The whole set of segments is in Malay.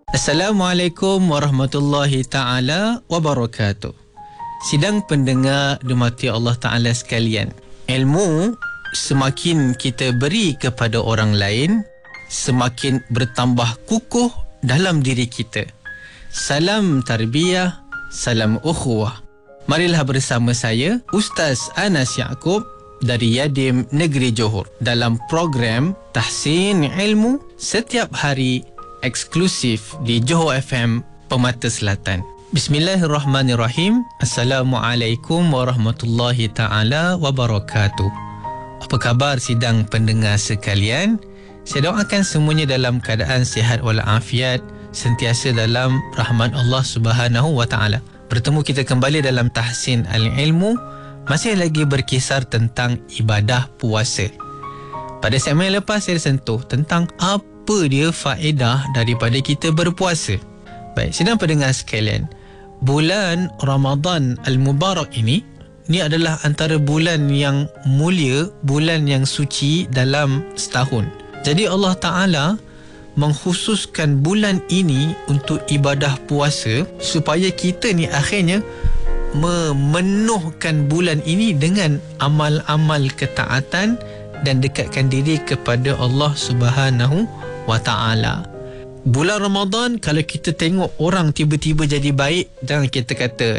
Assalamualaikum warahmatullahi ta'ala wabarakatuh. Sidang pendengar dimati Allah Ta'ala sekalian, ilmu semakin kita beri kepada orang lain, semakin bertambah kukuh dalam diri kita. Salam tarbiyah, salam ukhuwah. Marilah bersama saya, Ustaz Anas Yaakob dari Yadim Negeri Johor dalam program Tahsin Ilmu setiap hari eksklusif di Johor FM Permata Selatan. Bismillahirrahmanirrahim. Assalamualaikum warahmatullahi ta'ala wabarakatuh. Apa khabar sidang pendengar sekalian? Saya doakan semuanya dalam keadaan sihat walafiat, sentiasa dalam rahmat Allah Subhanahu wa ta'ala. Bertemu kita kembali dalam Tahsin Al-Ilmu, masih lagi berkisar tentang ibadah puasa. Pada segmen lepas saya sentuh tentang apa dia faedah daripada kita berpuasa. Baik, sidang pendengar sekalian, bulan Ramadan Al-Mubarak ini adalah antara bulan yang mulia, bulan yang suci dalam setahun. Jadi Allah Ta'ala mengkhususkan bulan ini untuk ibadah puasa supaya kita ni akhirnya memenuhkan bulan ini dengan amal-amal ketaatan dan dekatkan diri kepada Allah Subhanahu wa ta'ala. Bulan Ramadan, kalau kita tengok orang tiba-tiba jadi baik, jangan kita kata,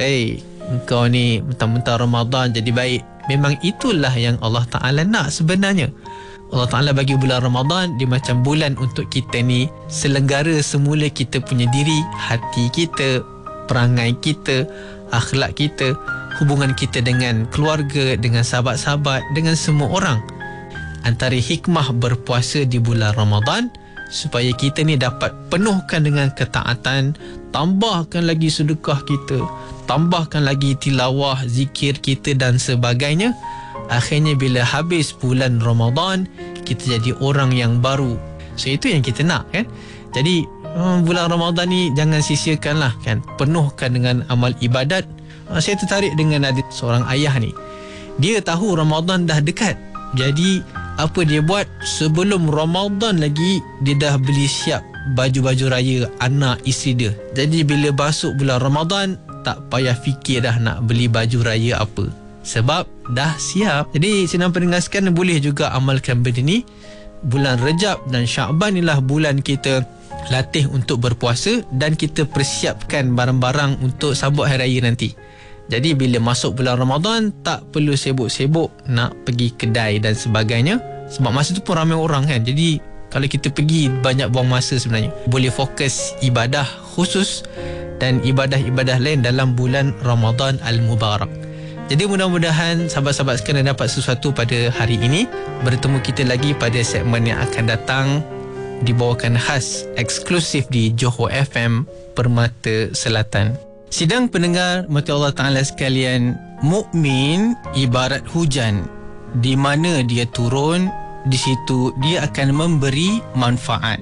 kau ni mentang-mentang Ramadan jadi baik. Memang itulah yang Allah Ta'ala nak sebenarnya. Allah Ta'ala bagi bulan Ramadan dia macam bulan untuk kita ni selenggara semula kita punya diri, hati kita, perangai kita, akhlak kita, hubungan kita dengan keluarga, dengan sahabat-sahabat, dengan semua orang. Antara hikmah berpuasa di bulan Ramadan supaya kita ni dapat penuhkan dengan ketaatan, tambahkan lagi sedekah kita, tambahkan lagi tilawah, zikir kita dan sebagainya. Akhirnya bila habis bulan Ramadan, kita jadi orang yang baru. So itu yang kita nak, kan? Jadi bulan Ramadan ni jangan sia-siakanlah, kan? Penuhkan dengan amal ibadat. Saya tertarik dengan ada seorang ayah ni. Dia tahu Ramadan dah dekat. Jadi apa dia buat? Sebelum Ramadan lagi dia dah beli siap baju-baju raya anak isteri dia. Jadi bila masuk bulan Ramadan, tak payah fikir dah nak beli baju raya apa, sebab dah siap. Jadi senang pendengar sekalian, boleh juga amalkan benda ni. Bulan Rejab dan Sya'ban inilah bulan kita latih untuk berpuasa dan kita persiapkan barang-barang untuk sambut hari raya nanti. Jadi bila masuk bulan Ramadan, tak perlu sibuk-sibuk nak pergi kedai dan sebagainya, sebab masa tu pun ramai orang, kan? Jadi kalau kita pergi, banyak buang masa sebenarnya. Boleh fokus ibadah khusus dan ibadah-ibadah lain dalam bulan Ramadan Al-Mubarak. Jadi mudah-mudahan sahabat-sahabat sekalian dapat sesuatu pada hari ini. Bertemu kita lagi pada segmen yang akan datang, dibawakan khas eksklusif di Johor FM Permata Selatan. Sidang pendengar mati Allah Ta'ala sekalian, mukmin ibarat hujan, di mana dia turun, di situ dia akan memberi manfaat.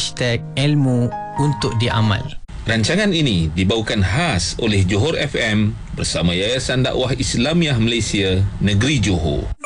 #ilmu untuk diamal. Rancangan ini dibawakan khas oleh Johor FM bersama Yayasan Dakwah Islamiah Malaysia Negeri Johor.